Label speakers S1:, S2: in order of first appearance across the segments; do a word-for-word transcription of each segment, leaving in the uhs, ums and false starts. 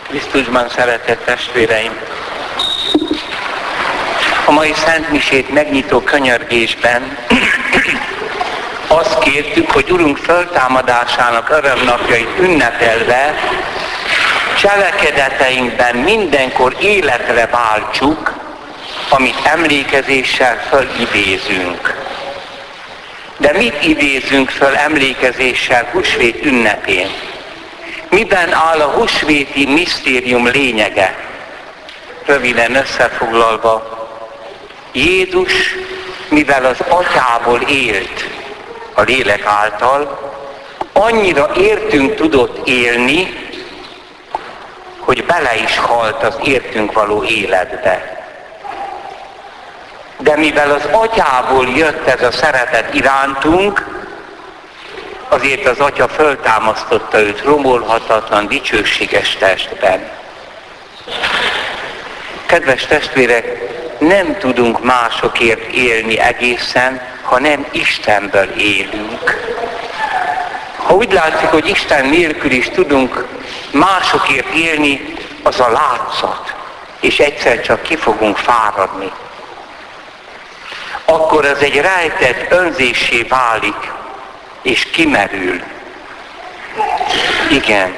S1: Krisztusban szeretett testvéreim! A mai Szent Misét megnyitó könyörgésben azt kértük, hogy Urunk föltámadásának örömnapjait ünnepelve cselekedeteinkben mindenkor életre váltsuk, amit emlékezéssel fölidézünk. De mit idézünk föl emlékezéssel húsvét ünnepén? Miben áll a húsvéti misztérium lényege? Röviden összefoglalva, Jézus, mivel az Atyából élt a lélek által, annyira értünk tudott élni, hogy bele is halt az értünk való életbe. De mivel az Atyából jött ez a szeretet irántunk, azért az Atya föltámasztotta őt romolhatatlan, dicsőséges testben. Kedves testvérek, nem tudunk másokért élni egészen, ha nem Istenből élünk. Ha úgy látszik, hogy Isten nélkül is tudunk másokért élni, az a látszat, és egyszer csak ki fogunk fáradni. Akkor az egy rejtett önzéssé válik, és kimerül. Igen.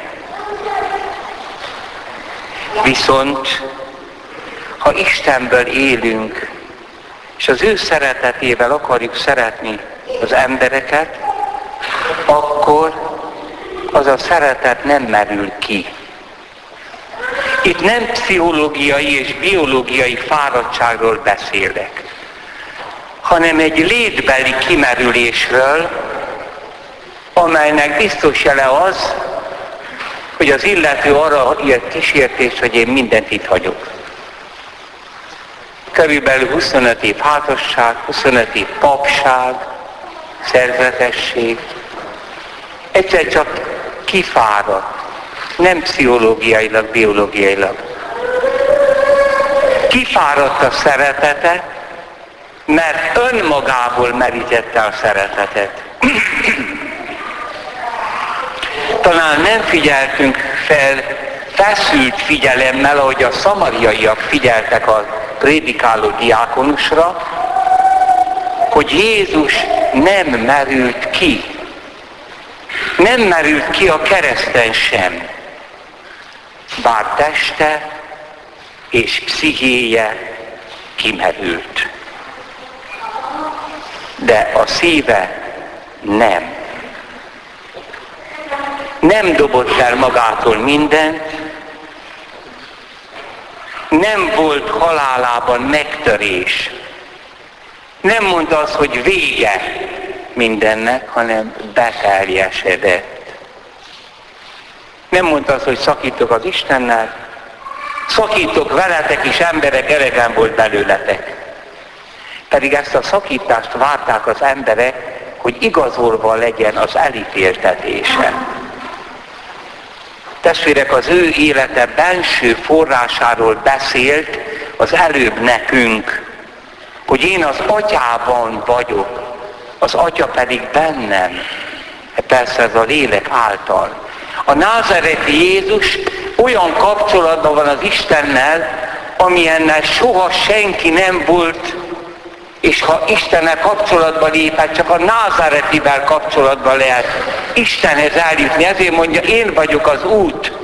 S1: Viszont, ha Istenből élünk, és az ő szeretetével akarjuk szeretni az embereket, akkor az a szeretet nem merül ki. Itt nem pszichológiai és biológiai fáradtságról beszélek, hanem egy létbeli kimerülésről, amelynek biztos jele az, hogy az illető arra írt kísértést, hogy én mindent itt hagyok. Körülbelül huszonöt év házasság, huszonöt év papság, szerzetesség. Egyszer csak kifáradt, nem pszichológiailag, biológiailag. Kifáradt a szeretete, mert önmagából merítette a szeretetet. Talán nem figyeltünk fel feszült figyelemmel, ahogy a szamariaiak figyeltek a prédikáló diákonusra, hogy Jézus nem merült ki. Nem merült ki a kereszten sem. Bár teste és pszichéje kimerült. De a szíve nem. Nem dobott el magától mindent, nem volt halálában megtörés. Nem mondta azt, hogy vége mindennek, hanem beteljesedett. Nem mondta azt, hogy szakítok az Istennel, szakítok veletek is, emberek, elegem volt belőletek. Pedig ezt a szakítást várták az emberek, hogy igazolva legyen az elítéltetése. Testvérek, az ő élete benső forrásáról beszélt az előbb nekünk, hogy én az Atyában vagyok, az Atya pedig bennem. Persze ez a lélek által. A názáreti Jézus olyan kapcsolatban van az Istennel, amilyennel soha senki nem volt, és ha Istennel kapcsolatba lépett, csak a názáretivel kapcsolatban lehet Istenhez eljutni. Ezért mondja, én vagyok az út.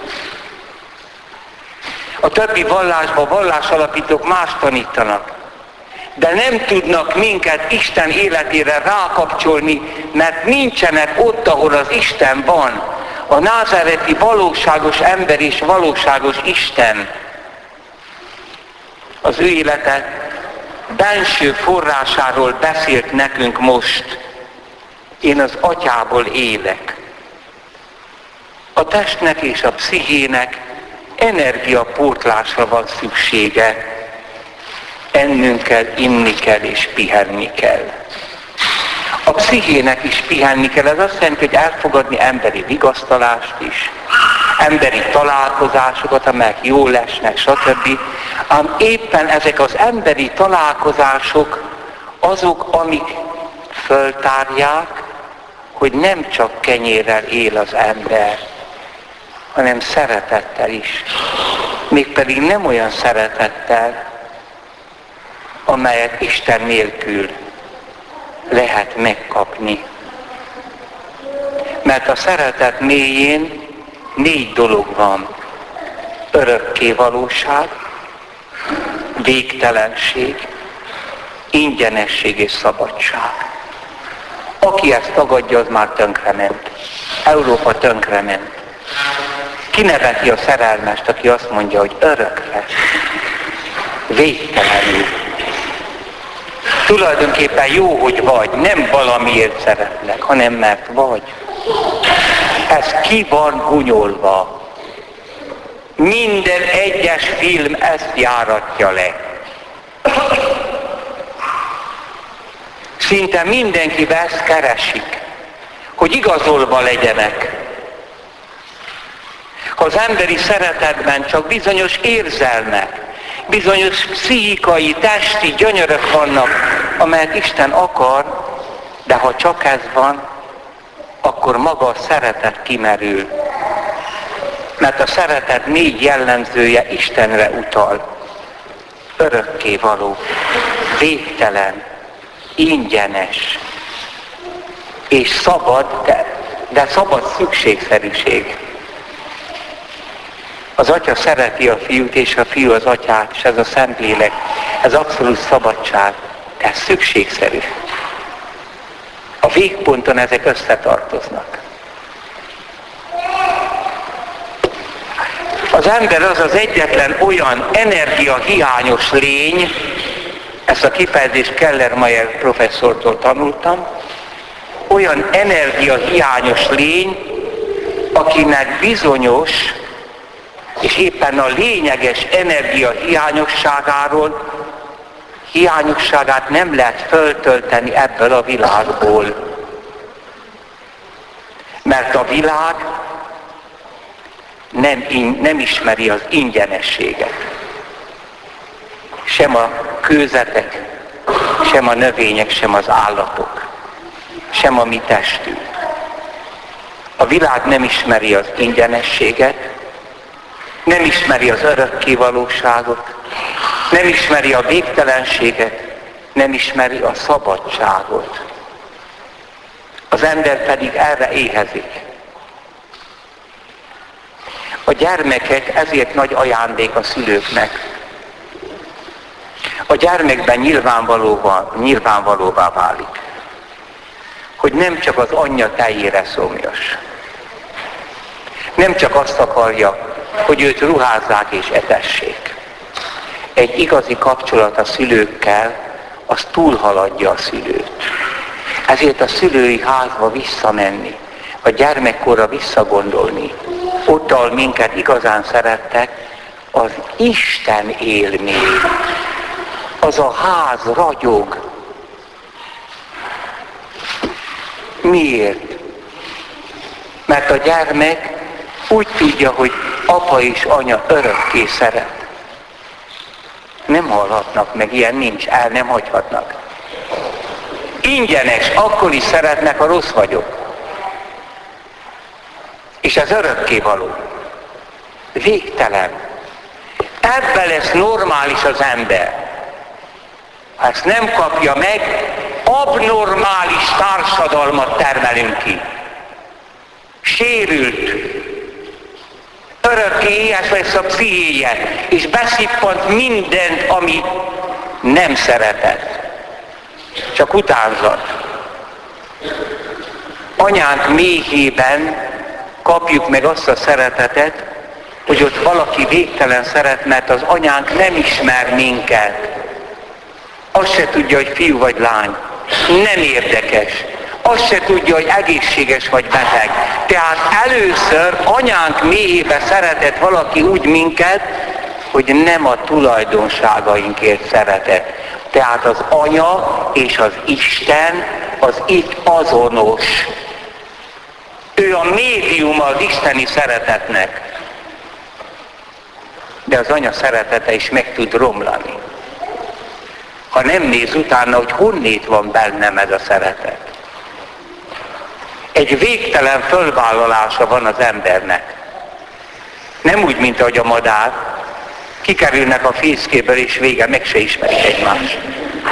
S1: A többi vallásban vallásalapítók más tanítanak. De nem tudnak minket Isten életére rákapcsolni, mert nincsenek ott, ahol az Isten van. A názáreti valóságos ember és valóságos Isten. Az ő élete benső forrásáról beszélt nekünk most. Én az Atyából élek. A testnek és a pszichének energiapótlásra van szüksége. Ennünk kell, inni kell és pihenni kell. A pszichének is pihenni kell, ez azt jelenti, hogy elfogadni emberi vigasztalást is, emberi találkozásokat, amelyek jól esnek, stb. Ám éppen ezek az emberi találkozások azok, amik föltárják, hogy nem csak kenyérrel él az ember, hanem szeretettel is. Mégpedig nem olyan szeretettel, amelyet Isten nélkül lehet megkapni. Mert a szeretet mélyén négy dolog van. Örökké valóság, végtelenség, ingyenesség és szabadság. Aki ezt tagadja, az már tönkrement. Európa tönkrement. Kineveti a szerelmest, aki azt mondja, hogy örökre, végtelenül. Tulajdonképpen jó, hogy vagy, nem valamiért szeretlek, hanem mert vagy. Ez ki van gunyolva. Minden egyes film ezt járatja le. Szinte mindenki ezt keresik, hogy igazolva legyenek. Az emberi szeretetben csak bizonyos érzelmek, bizonyos pszichikai, testi gyönyörök vannak, amelyet Isten akar, de ha csak ez van, akkor maga a szeretet kimerül. Mert a szeretet négy jellemzője Istenre utal. Örökkévaló, végtelen, ingyenes, és szabad, de, de szabad szükségszerűség. Az Atya szereti a Fiút, és a Fiú az Atyát, és ez a Szentlélek, ez abszolút szabadság, de ez szükségszerű. A végponton ezek összetartoznak. Az ember az az egyetlen olyan energiahiányos lény, ezt a kifejezést Kellermeyer professzortól tanultam, olyan energiahiányos lény, akinek bizonyos, és éppen a lényeges energia hiányosságáról, hiányosságát nem lehet föltölteni ebből a világból. Mert a világ nem, nem ismeri az ingyenességet. Sem a kőzetek, sem a növények, sem az állatok, sem a mi testünk. A világ nem ismeri az ingyenességet, nem ismeri az örökkévalóságot, nem ismeri a végtelenséget, nem ismeri a szabadságot. Az ember pedig erre éhezik. A gyermekek ezért nagy ajándék a szülőknek. A gyermekben nyilvánvalóvá, nyilvánvalóvá válik, hogy nem csak az anyja tejére szomjas. Nem csak azt akarja, hogy őt ruházzák és etessék. Egy igazi kapcsolat a szülőkkel, az túlhaladja a szülőt. Ezért a szülői házba visszamenni, a gyermekkorra visszagondolni, ott, ahol minket igazán szerettek, az Isten élmény. Az a ház ragyog. Miért? Mert a gyermek úgy tudja, hogy apa és anya örökké szeret. Nem hallhatnak meg, ilyen nincs, el nem hagyhatnak. Ingyenes, akkor is szeretnek, ha rossz vagyok. És ez örökkévaló. Végtelen. Ebben lesz normális az ember. Ha ezt nem kapja meg, abnormális társadalmat termelünk ki. Sérült, örökké éhes lesz a pszichéje, és beszippant mindent, ami nem szeretett. Csak utánzat. Anyánk méhében kapjuk meg azt a szeretetet, hogy ott valaki végtelen szeret, mert az anyánk nem ismer minket. Azt se tudja, hogy fiú vagy lány. Nem érdekes. Azt se tudja, hogy egészséges vagy beteg. Tehát először anyánk méhébe szeretett valaki úgy minket, hogy nem a tulajdonságainkért szeretett. Tehát az anya és az Isten az itt azonos. Ő a médiuma az isteni szeretetnek. De az anya szeretete is meg tud romlani. Ha nem néz utána, hogy honnét van bennem ez a szeretet. Egy végtelen fölvállalása van az embernek. Nem úgy, mint ahogy a madár. Kikerülnek a fészkéből, és vége, meg se ismerik egymást.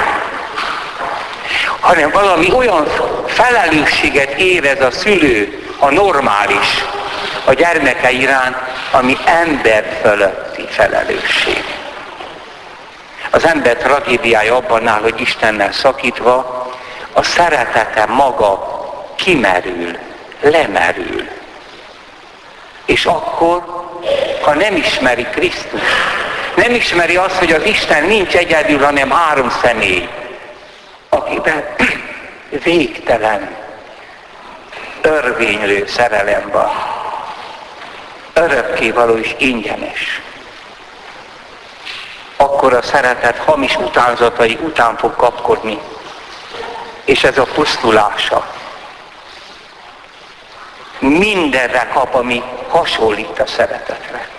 S1: Hanem valami olyan felelősséget érez a szülő, a normális, a gyermeke iránt, ami ember fölötti felelősség. Az ember tragédiája abban áll, hogy Istennel szakítva a szeretete maga kimerül, lemerül. És akkor, ha nem ismeri Krisztust, nem ismeri azt, hogy az Isten nincs egyedül, hanem három személy, akiben végtelen, örvénylő szerelem van. Örökkévaló és ingyenes. Akkor a szeretet hamis utánzatai után fog kapkodni. És ez a pusztulása. Mindenre kap, ami hasonlít a szeretetre.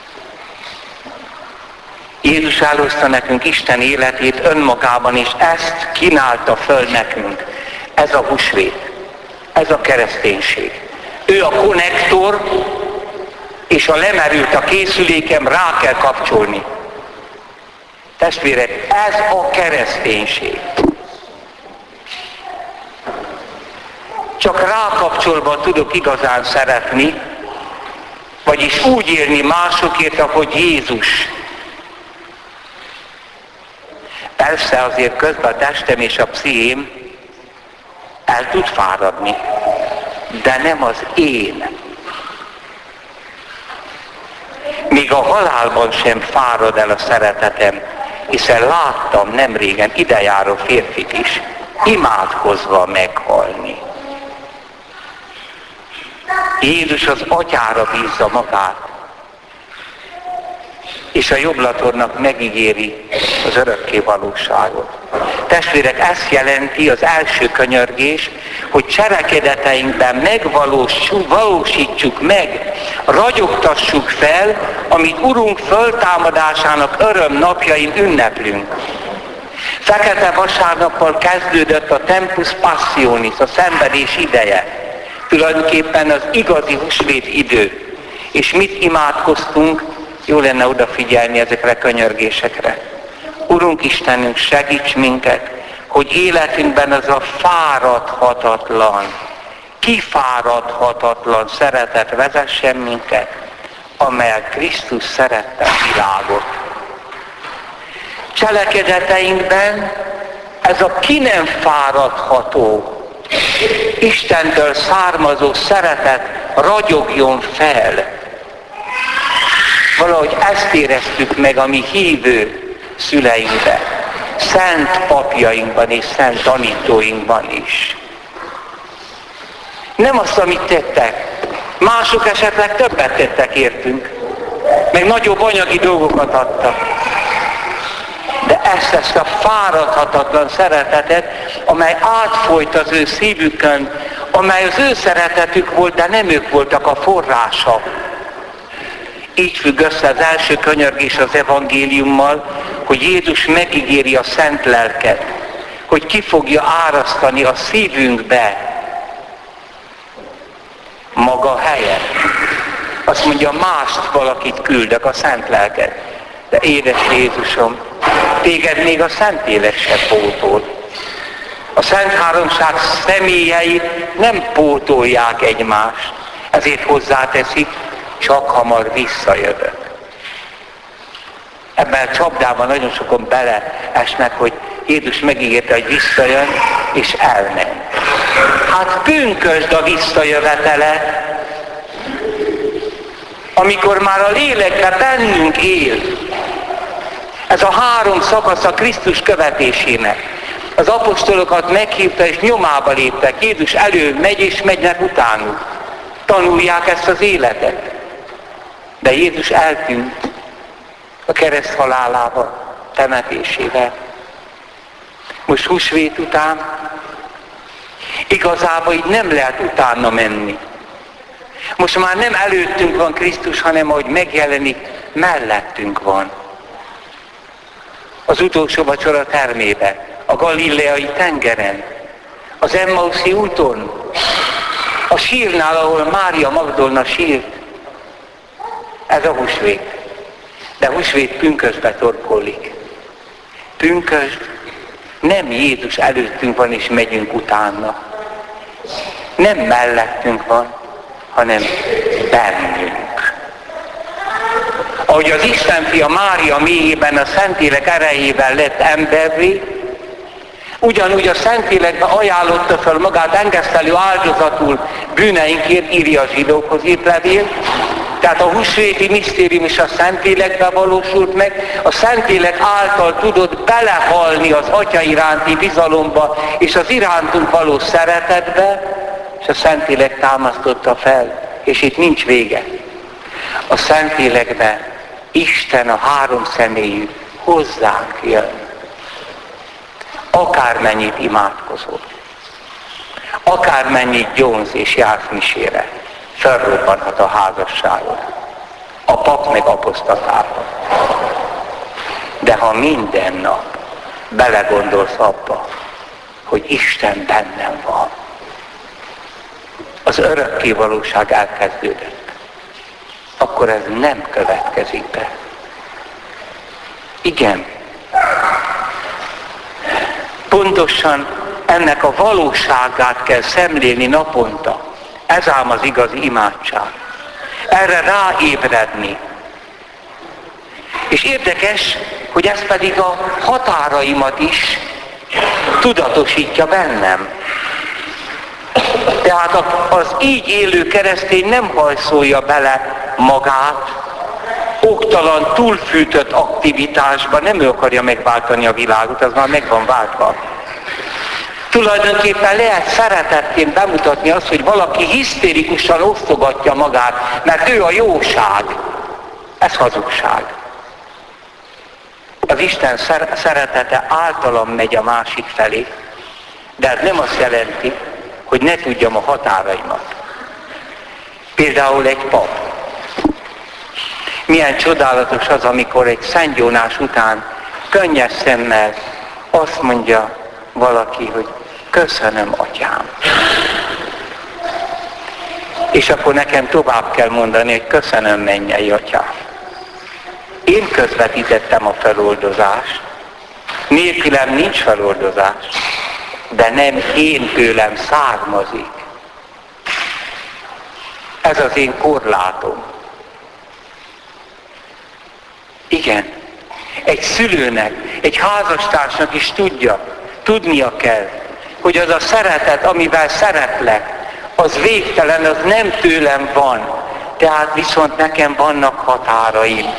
S1: Jézus elhozta nekünk Isten életét önmagában, és ezt kínálta föl nekünk. Ez a húsvét, ez a kereszténység. Ő a konnektor, és ha lemerült a készülékem, rá kell kapcsolni. Testvérek, ez a kereszténység. Csak rákapcsolva tudok igazán szeretni, vagyis úgy élni másokért, ahogy Jézus. Persze azért közben a testem és a pszichém el tud fáradni, de nem az én. Még a halálban sem fárad el a szeretetem, hiszen láttam nemrégen idejáró férfit is, imádkozva meghalni. Jézus az atyára bízza magát, és a jobblatornak megígéri az örökké valóságot. Testvérek, ezt jelenti az első könyörgés, hogy cselekedeteinkben megvalósítsuk meg, ragyogtassuk fel, amit Urunk föltámadásának öröm napjain ünneplünk. Fekete vasárnappal kezdődött a Tempus Passionis, a szenvedés ideje. Tulajdonképpen az igazi húsvét idő. És mit imádkoztunk? Jó lenne odafigyelni ezekre a könyörgésekre. Urunk Istenünk, segíts minket, hogy életünkben az a fáradhatatlan, kifáradhatatlan szeretet vezessen minket, amelyel Krisztus szerette a világot. Cselekedeteinkben ez a ki nem fáradható, Istentől származó szeretet ragyogjon fel. Valahogy ezt éreztük meg a mi hívő szüleinkben, szent papjainkban és szent tanítóinkban is. Nem azt, amit tettek. Mások esetleg többet tettek értünk, meg nagyobb anyagi dolgokat adtak. De ezt, ezt a fáradhatatlan szeretetet, amely átfolyt az ő szívükön, amely az ő szeretetük volt, de nem ők voltak a forrása. Így függ össze az első könyörgés az evangéliummal, hogy Jézus megígéri a szent lelket, hogy ki fogja árasztani a szívünkbe maga helyet. Azt mondja, mást valakit küldök, a szent lelket. De édes Jézusom, téged még a Szentlélek se pótol. A Szent Háromság személyei nem pótolják egymást. Ezért hozzáteszik, csak hamar visszajövök. Ebben a csapdában nagyon sokan beleesnek, hogy Jézus megígérte, hogy visszajön, és elmegy. Hát pünkösd a visszajövetele, amikor már a lélekbe bennünk él. Ez a három szakasz a Krisztus követésének. Az apostolokat meghívta és nyomába léptek. Jézus elő megy és megynek utánuk. Tanulják ezt az életet. De Jézus eltűnt a kereszt halálával, temetésével. Most húsvét után igazából így nem lehet utána menni. Most már nem előttünk van Krisztus, hanem ahogy megjelenik, mellettünk van. Az utolsó vacsora termébe, a Galileai tengeren, az Emmauszi úton, a sírnál, ahol Mária Magdolna sírt. Ez a húsvét. De húsvét pünkösdbe torkollik. Pünkösd nem Jézus előttünk van és megyünk utána. Nem mellettünk van, hanem bennünk. Ahogy az Isten fia Mária mélyében a Szentlélek erejével lett emberré, ugyanúgy a Szentlélekbe ajánlotta fel magát engesztelő áldozatul bűneinkért, írja a zsidókhoz írt levél. Tehát a húsvéti misztérium is a Szentlélekbe valósult meg, a Szentlélek által tudott belehalni az Atya iránti bizalomba és az irántunk való szeretetbe, és a Szentlélek támasztotta fel, és itt nincs vége. A Szentlélekbe Isten a három személyű hozzánk jön. Akármennyit imádkozol, akármennyit gyónz és jársz misére, felrobbanhat a házasságod, a pap meg apostatálhat. De ha minden nap belegondolsz abba, hogy Isten bennem van, az örökké valóság elkezdődött, akkor ez nem következik be. Igen, pontosan ennek a valóságát kell szemlélni naponta. Ez ám az igazi imádság. Erre ráébredni. És érdekes, hogy ez pedig a határaimat is tudatosítja bennem. Tehát az így élő keresztény nem hajszolja bele magát oktalan, túlfűtött aktivitásba, nem ő akarja megváltani a világot, az már meg van váltva. Tulajdonképpen lehet szeretetként bemutatni azt, hogy valaki hisztérikusan osztogatja magát, mert ő a jóság. Ez hazugság. Az Isten szeretete általam megy a másik felé, de ez nem azt jelenti, hogy ne tudjam a határaimat. Például egy pap. Milyen csodálatos az, amikor egy szentgyónás után könnyes szemmel azt mondja valaki, hogy köszönöm, atyám. És akkor nekem tovább kell mondani, hogy köszönöm, mennyei atyám. Én közvetítettem a feloldozást. Nélkülem nincs feloldozás, de nem én tőlem származik. Ez az én korlátom. Igen, egy szülőnek, egy házastársnak is tudja, tudnia kell, hogy az a szeretet, amivel szeretlek, az végtelen, az nem tőlem van, tehát viszont nekem vannak határaim,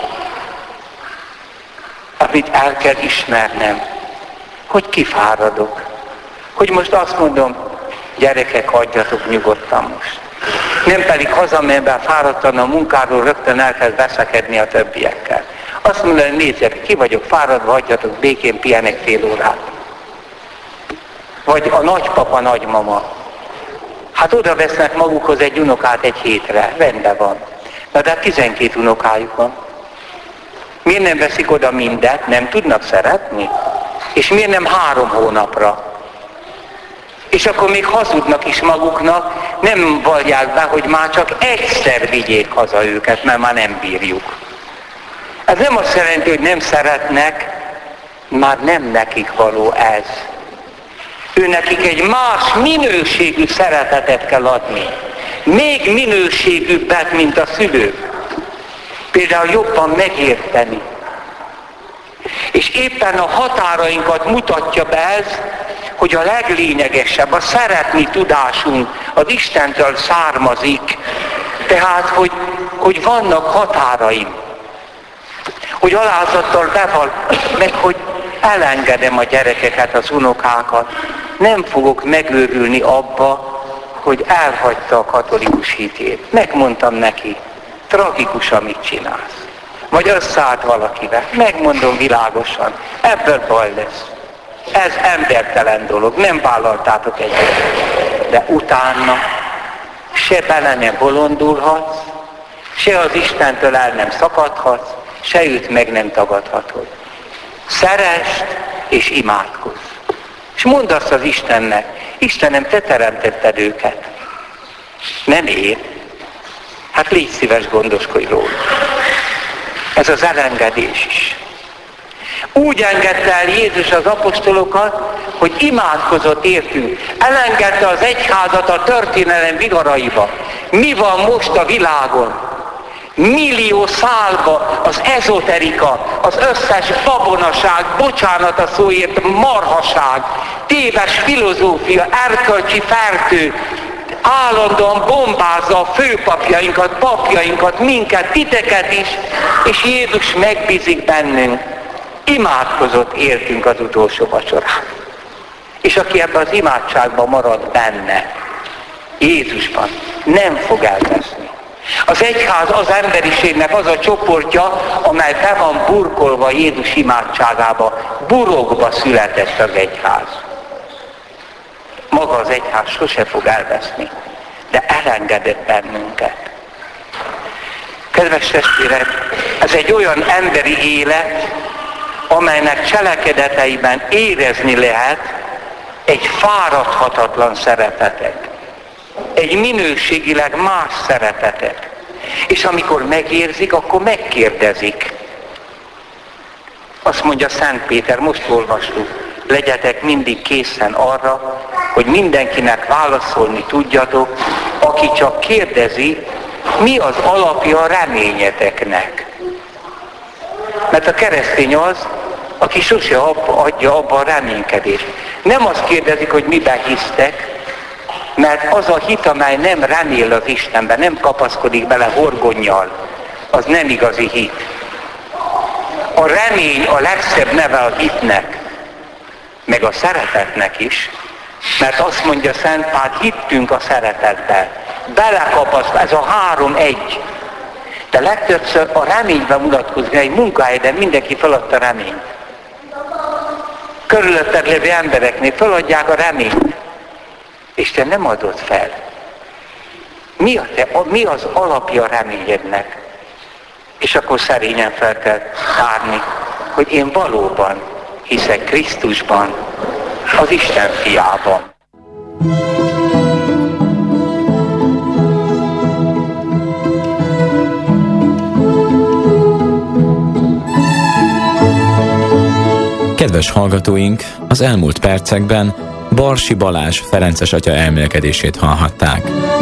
S1: amit el kell ismernem, hogy kifáradok, hogy most azt mondom, gyerekek, hagyjatok nyugodtan most. Nem pedig hazamenve fáradtan a munkáról rögtön elkezd veszekedni a többiekkel. Azt mondani, nézzek, ki vagyok fáradva, hagyjatok békén, pihenek fél órát. Vagy a nagypapa, nagymama. Hát oda vesznek magukhoz egy unokát egy hétre, rendben van. Na de tizenkét unokájuk van. Miért nem veszik oda mindet? Nem tudnak szeretni? És miért nem három hónapra? És akkor még hazudnak is maguknak, nem vallják be, hogy már csak egyszer vigyék haza őket, mert már nem bírjuk. Ez nem azt jelenti, hogy nem szeretnek, már nem nekik való ez. Ő nekik egy más minőségű szeretetet kell adni. Még minőségűbbet, mint a szülők. Például jobban megérteni. És éppen a határainkat mutatja be ez, hogy a leglényegesebb, a szeretni tudásunk az Istentől származik. Tehát, hogy, hogy vannak határaim. Hogy alázattal beval, meg hogy elengedem a gyerekeket, az unokákat. Nem fogok megőrülni abba, hogy elhagyta a katolikus hitét. Megmondtam neki, tragikus, amit csinálsz. Vagy összeállt valakivel. Megmondom világosan, ebből baj lesz. Ez embertelen dolog, nem vállaltátok egyet. De utána se bele nem bolondulhatsz, se az Istentől el nem szakadhatsz, se őt meg nem tagadhatod. Szeresd és imádkozz. És mondd azt az Istennek, Istenem, te teremtetted őket. Nem én. Hát légy szíves, gondoskodj róla. Ez az elengedés is. Úgy engedte el Jézus az apostolokat, hogy imádkozott értünk. Elengedte az egyházat a történelem viharaiba. Mi van most a világon? Millió szálba az ezoterika, az összes babonaság, bocsánat a szóért, marhaság, téves filozófia, erkölcsi fertő, állandóan bombázza a főpapjainkat, papjainkat, minket, titeket is, és Jézus megbízik bennünk. Imádkozott értünk az utolsó vacsorán. És aki ebben az imádságban marad benne, Jézusban, nem fog elveszni. Az egyház az emberiségnek az a csoportja, amely be van burkolva Jézus imádságába. Burokba született az egyház. Maga az egyház sose fog elveszni, de elengedett bennünket. Kedves testvérek, ez egy olyan emberi élet, amelynek cselekedeteiben érezni lehet egy fáradhatatlan szeretetet. Egy minőségileg más szeretetet. És amikor megérzik, akkor megkérdezik. Azt mondja Szent Péter, most olvastuk, legyetek mindig készen arra, hogy mindenkinek válaszolni tudjatok, aki csak kérdezi, mi az alapja a reményeteknek. Mert a keresztény az, aki sose adja abba a reménykedést. Nem azt kérdezik, hogy miben hisztek, mert az a hit, amely nem remél az Istenben, nem kapaszkodik bele horgonnyal, az nem igazi hit. A remény a legszebb neve a hitnek, meg a szeretetnek is, mert azt mondja Szent Pál, hittünk a szeretetbe. Belekapaszkodik, ez a három egy. De legtöbbször a reményben mutatkozik, egy munkahelyben mindenki feladta reményt. Körülötted lévő embereknél feladják a reményt. És te nem adod fel. Mi, a te, mi az alapja a reményednek? És akkor szerényen fel kell tárni, hogy én valóban hiszek Krisztusban, az Isten fiában.
S2: Kedves hallgatóink, az elmúlt percekben Barsi Balázs ferences atya elmélkedését hallhatták.